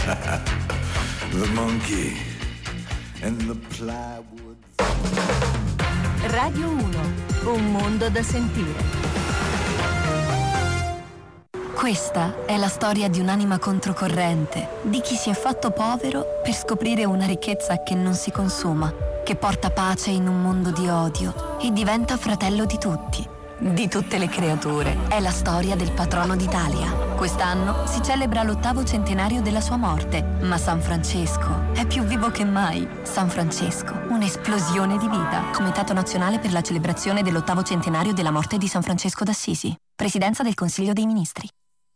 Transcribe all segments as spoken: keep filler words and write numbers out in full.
The monkey and the plywood. Radio uno, un mondo da sentire. Questa è la storia di un'anima controcorrente, di chi si è fatto povero per scoprire una ricchezza che non si consuma, che porta pace in un mondo di odio e diventa fratello di tutti, di tutte le creature. È la storia del patrono d'Italia. Quest'anno si celebra l'ottavo centenario della sua morte, ma San Francesco è più vivo che mai. San Francesco, un'esplosione di vita. Comitato Nazionale per la celebrazione dell'ottavo centenario della morte di San Francesco d'Assisi. Presidenza del Consiglio dei Ministri.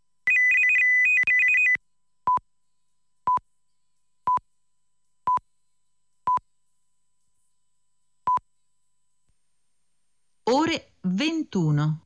Ore ventuno.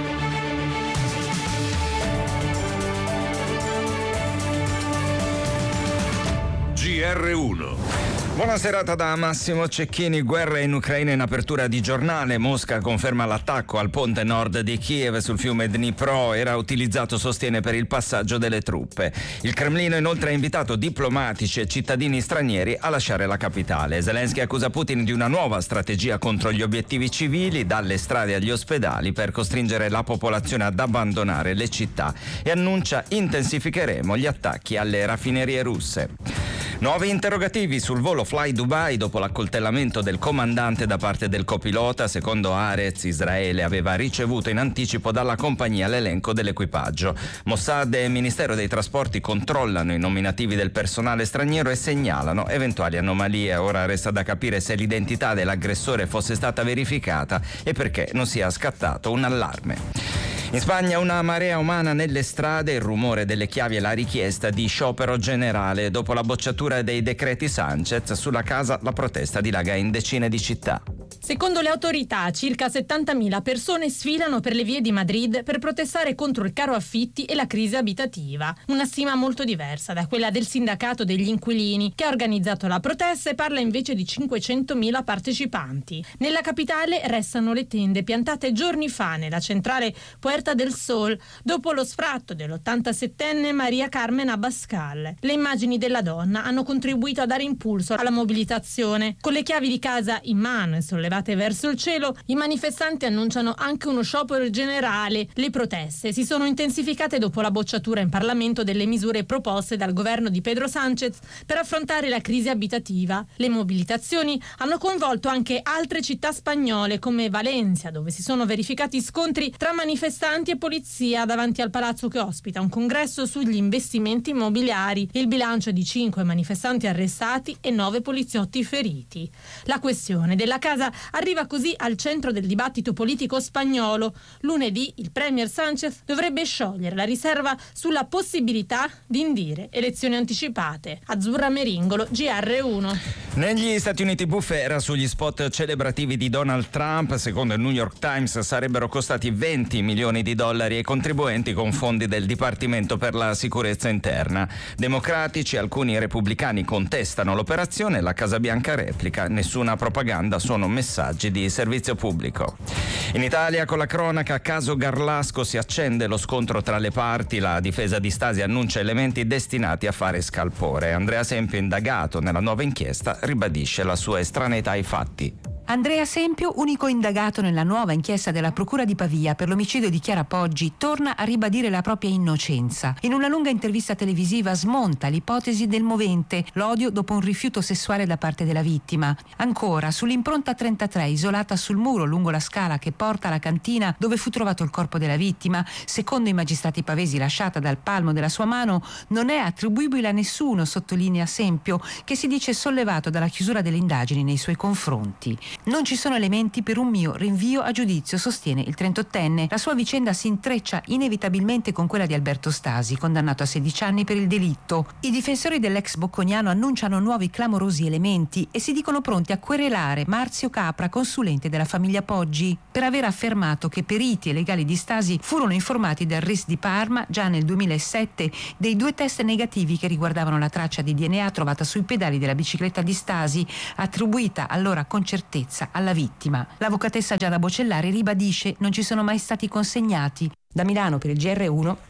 G R uno. Buona serata da Massimo Cecchini. Guerra in Ucraina in apertura di giornale. Mosca conferma l'attacco al ponte nord di Kiev sul fiume Dnipro. Era utilizzato, sostiene, per il passaggio delle truppe. Il Cremlino inoltre ha invitato diplomatici e cittadini stranieri a lasciare la capitale. Zelensky accusa Putin di una nuova strategia contro gli obiettivi civili, dalle strade agli ospedali, per costringere la popolazione ad abbandonare le città, e annuncia: intensificheremo gli attacchi alle raffinerie russe. Nuovi interrogativi sul volo Fly Dubai dopo l'accoltellamento del comandante da parte del copilota. Secondo Haaretz, Israele aveva ricevuto in anticipo dalla compagnia l'elenco dell'equipaggio. Mossad e Ministero dei Trasporti controllano i nominativi del personale straniero e segnalano eventuali anomalie. Ora resta da capire se l'identità dell'aggressore fosse stata verificata e perché non sia scattato un allarme. In Spagna una marea umana nelle strade, il rumore delle chiavi e la richiesta di sciopero generale. Dopo la bocciatura dei decreti Sanchez sulla casa, la protesta dilaga in decine di città. Secondo le autorità, circa settantamila persone sfilano per le vie di Madrid per protestare contro il caro affitti e la crisi abitativa. Una stima molto diversa da quella del sindacato degli inquilini, che ha organizzato la protesta e parla invece di cinquecentomila partecipanti. Nella capitale restano le tende piantate giorni fa nella centrale Puerta del Sol, dopo lo sfratto dell'ottantasettenne Maria Carmen Abascal. Le immagini della donna hanno contribuito a dare impulso alla mobilitazione. Con le chiavi di casa in mano e sollevate verso il cielo, i manifestanti annunciano anche uno sciopero generale. Le proteste si sono intensificate dopo la bocciatura in Parlamento delle misure proposte dal governo di Pedro Sánchez per affrontare la crisi abitativa. Le mobilitazioni hanno coinvolto anche altre città spagnole come Valencia, dove si sono verificati scontri tra manifestanti e polizia davanti al palazzo che ospita un congresso sugli investimenti immobiliari. Il bilancio è di cinque manifestanti arrestati e nove poliziotti feriti. La questione della casa arriva così al centro del dibattito politico spagnolo. Lunedì il premier Sánchez dovrebbe sciogliere la riserva sulla possibilità di indire elezioni anticipate. Azzurra Meringolo, G R uno. Negli Stati Uniti bufera sugli spot celebrativi di Donald Trump. Secondo il New York Times sarebbero costati venti milioni di dollari ai contribuenti con fondi del Dipartimento per la Sicurezza Interna. Democratici e alcuni repubblicani contestano l'operazione. La Casa Bianca replica: nessuna propaganda, sono messaggi di servizio pubblico. In Italia, con la cronaca, caso Garlasco, si accende lo scontro tra le parti. La difesa di Stasi annuncia elementi destinati a fare scalpore. Andrea Sempio, indagato nella nuova inchiesta, ribadisce la sua estraneità ai fatti. Andrea Sempio, unico indagato nella nuova inchiesta della Procura di Pavia per l'omicidio di Chiara Poggi, torna a ribadire la propria innocenza. In una lunga intervista televisiva smonta l'ipotesi del movente, l'odio dopo un rifiuto sessuale da parte della vittima. Ancora, sull'impronta trentatré isolata sul muro lungo la scala che porta alla cantina dove fu trovato il corpo della vittima, secondo i magistrati pavesi lasciata dal palmo della sua mano, non è attribuibile a nessuno, sottolinea Sempio, che si dice sollevato dalla chiusura delle indagini nei suoi confronti. Non ci sono elementi per un mio rinvio a giudizio, sostiene il trentottenne. La sua vicenda si intreccia inevitabilmente con quella di Alberto Stasi, condannato a sedici anni per il delitto. I difensori dell'ex bocconiano annunciano nuovi clamorosi elementi e si dicono pronti a querelare Marzio Capra, consulente della famiglia Poggi, per aver affermato che periti e legali di Stasi furono informati del R I S di Parma già nel duemilasette dei due test negativi che riguardavano la traccia di D N A trovata sui pedali della bicicletta di Stasi, attribuita allora con certezza alla vittima. L'avvocatessa Giada Bocellari ribadisce: non ci sono mai stati consegnati. Da Milano per il G R uno,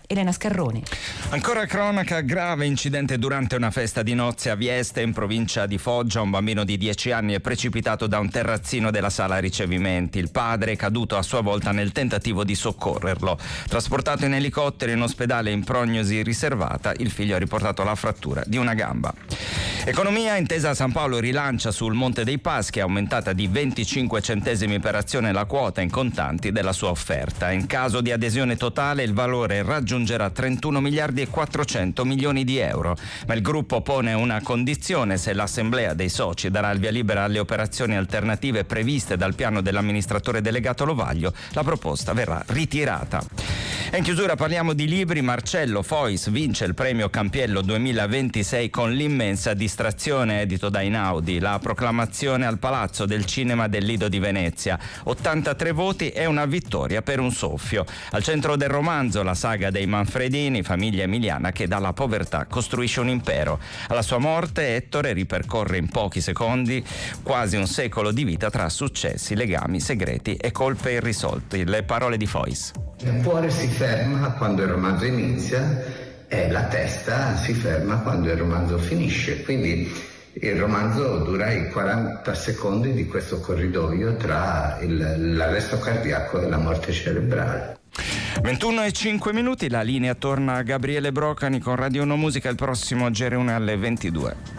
Elena Scarrone. Ancora cronaca grave, incidente durante una festa di nozze a Vieste in provincia di Foggia. Un bambino di dieci anni è precipitato da un terrazzino della sala ricevimenti. Il padre è caduto a sua volta nel tentativo di soccorrerlo. Trasportato in elicottero in ospedale in prognosi riservata, il figlio ha riportato la frattura di una gamba. Economia, Intesa San Paolo rilancia sul Monte dei Paschi, aumentata di venticinque centesimi per azione la quota in contanti della sua offerta. In caso di adesione totale il valore raggiungerà trentuno miliardi e quattrocento milioni di euro, ma il gruppo pone una condizione: se l'assemblea dei soci darà il via libera alle operazioni alternative previste dal piano dell'amministratore delegato Lovaglio, la proposta verrà ritirata. E in chiusura parliamo di libri. Marcello Fois vince il premio Campiello duemilaventisei con L'immensa distrazione, edito da Einaudi, la proclamazione al Palazzo del Cinema del Lido di Venezia. ottantatré voti e una vittoria per un soffio. Al centro del romanzo la saga dei Manfredini, famiglia emiliana che dalla povertà costruisce un impero. Alla sua morte Ettore ripercorre in pochi secondi quasi un secolo di vita tra successi, legami, segreti e colpe irrisolte. Le parole di Fois. Il cuore si ferma quando il romanzo inizia e la testa si ferma quando il romanzo finisce. Quindi il romanzo dura i quaranta secondi di questo corridoio tra il, l'arresto cardiaco e la morte cerebrale. ventuno e cinque minuti, la linea torna a Gabriele Brocani con Radio uno Musica, il prossimo G R uno alle ventidue.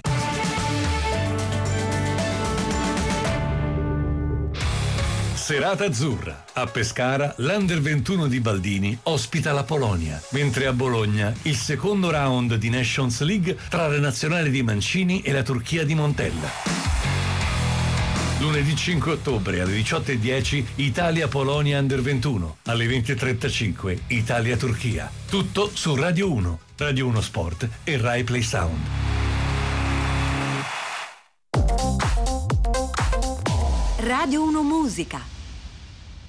Serata azzurra. A Pescara, l'Under ventuno di Baldini ospita la Polonia, mentre a Bologna il secondo round di Nations League tra le nazionali di Mancini e la Turchia di Montella. Lunedì cinque ottobre alle diciotto e dieci Italia-Polonia Under ventuno, alle venti e trentacinque Italia-Turchia. Tutto su Radio uno, Radio uno Sport e Rai Play Sound. Radio uno Musica.